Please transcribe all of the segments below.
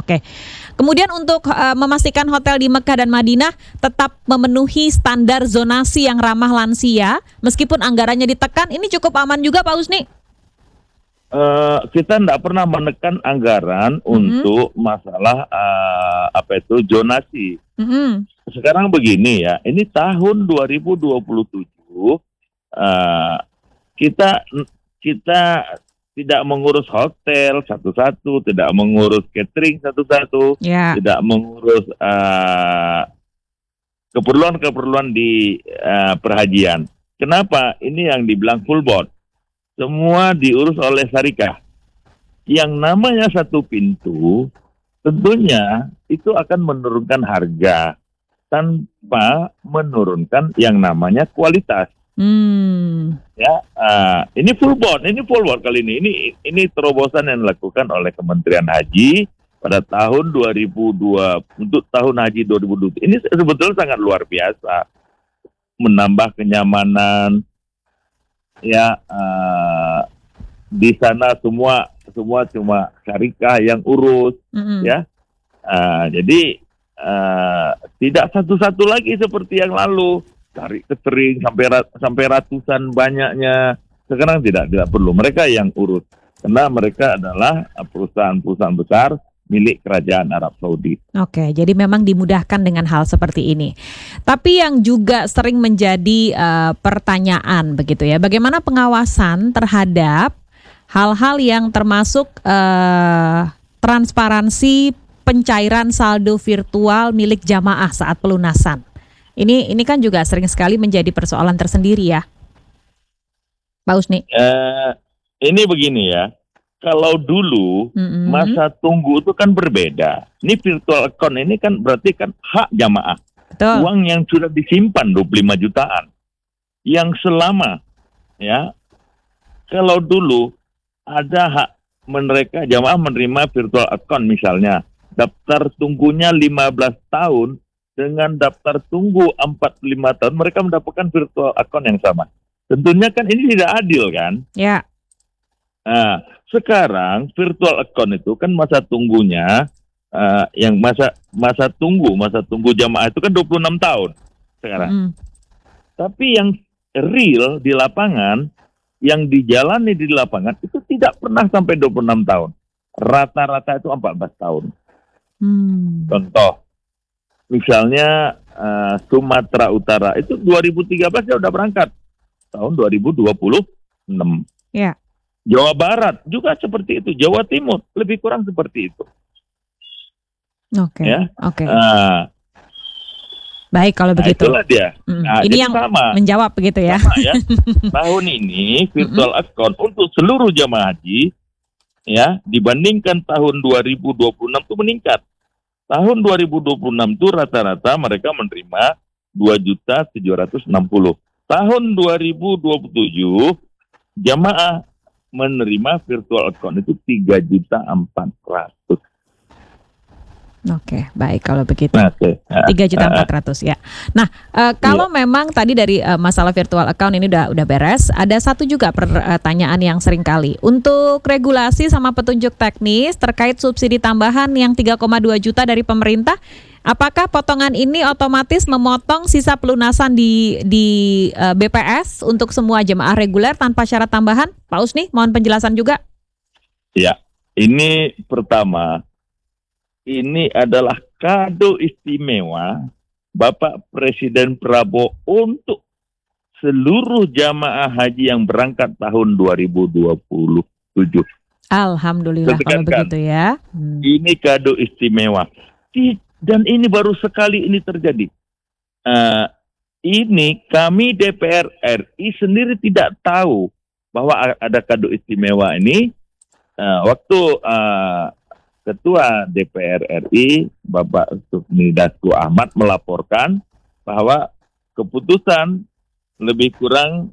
Oke. Kemudian untuk memastikan hotel di Mekah dan Madinah tetap memenuhi standar zonasi yang ramah lansia, meskipun anggarannya ditekan, ini cukup aman juga Pak Husni? Kita tidak pernah menekan anggaran untuk masalah zonasi. Sekarang begini ya, ini tahun 2027 kita tidak mengurus hotel satu-satu, tidak mengurus catering satu-satu, tidak mengurus keperluan-keperluan di perhajian. Kenapa? Ini yang dibilang full board. Semua diurus oleh syarikat. Yang namanya satu pintu, tentunya itu akan menurunkan harga tanpa menurunkan yang namanya kualitas. Ya, ini full board kali ini. Ini terobosan yang dilakukan oleh Kementerian Haji pada tahun 2002 untuk tahun haji 2020. Ini sebetulnya sangat luar biasa, menambah kenyamanan. Ya, di sana semua cuma syarikat yang urus, ya. Jadi tidak satu-satu lagi seperti yang lalu. Cari catering sampai ratusan banyaknya. Sekarang tidak perlu, mereka yang urus karena mereka adalah perusahaan-perusahaan besar milik Kerajaan Arab Saudi. Oke, jadi memang dimudahkan dengan hal seperti ini. Tapi yang juga sering menjadi pertanyaan begitu ya, bagaimana pengawasan terhadap hal-hal yang termasuk transparansi pencairan saldo virtual milik jamaah saat pelunasan. Ini kan juga sering sekali menjadi persoalan tersendiri ya, Pak Husni. Ini begini ya, kalau dulu masa tunggu itu kan berbeda. Ini virtual account ini kan berarti kan hak jamaah. Betul. Uang yang sudah disimpan 25 jutaan. Yang selama ya, kalau dulu ada hak mereka jamaah menerima virtual account misalnya, daftar tunggunya 15 tahun, dengan daftar tunggu 45 tahun, mereka mendapatkan virtual account yang sama. Tentunya kan ini tidak adil kan? Ya. Nah, sekarang virtual account itu kan masa tunggunya, yang masa tunggu jamaah itu kan 26 tahun sekarang. Tapi yang real di lapangan, yang dijalani di lapangan itu tidak pernah sampai 26 tahun. Rata-rata itu 14 tahun. Contoh, misalnya Sumatera Utara itu 2013 dia udah berangkat tahun 2026. Ya. Jawa Barat juga seperti itu, Jawa Timur lebih kurang seperti itu. Oke. Ya? Oke. Baik kalau begitu. Itulah dia. Ini yang sama, menjawab begitu ya. Sama ya. Tahun ini virtual account untuk seluruh jamaah haji ya dibandingkan tahun 2026 itu meningkat. Tahun 2026 itu rata-rata mereka menerima 2.760. Tahun 2027 jamaah menerima virtual account itu 3.400.000. Oke, baik kalau begitu. 3.400.000 ya. Nah, kalau memang tadi dari masalah virtual account ini udah beres, ada satu juga pertanyaan yang sering kali. Untuk regulasi sama petunjuk teknis terkait subsidi tambahan yang 3,2 juta dari pemerintah, apakah potongan ini otomatis memotong sisa pelunasan di BPS untuk semua jemaah reguler tanpa syarat tambahan? Pak Husni, mohon penjelasan juga. Ya, ini pertama. Ini adalah kado istimewa Bapak Presiden Prabowo untuk seluruh jamaah haji yang berangkat tahun 2027. Alhamdulillah kalau begitu ya. Ini kado istimewa. Dan ini baru sekali ini terjadi. Ini kami DPR RI sendiri tidak tahu bahwa ada kado istimewa ini. Waktu Ketua DPR RI, Bapak Sufmi Dasko Ahmad melaporkan bahwa keputusan lebih kurang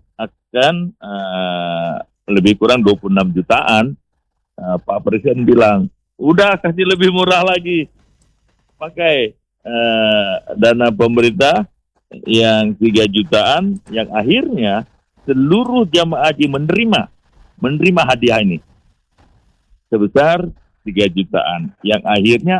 26 jutaan. Pak Presiden bilang, udah kasih lebih murah lagi. Pakai dana pemerintah yang 3 jutaan, yang akhirnya seluruh jamaah haji menerima hadiah ini sebesar 3 jutaan, yang akhirnya